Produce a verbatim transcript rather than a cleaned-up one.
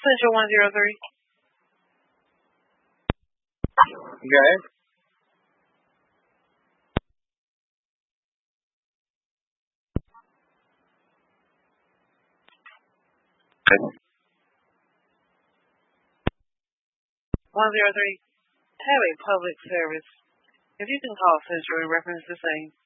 Central one zero three. Okay. one zero three. Have a public service. If you can call Central in reference to same.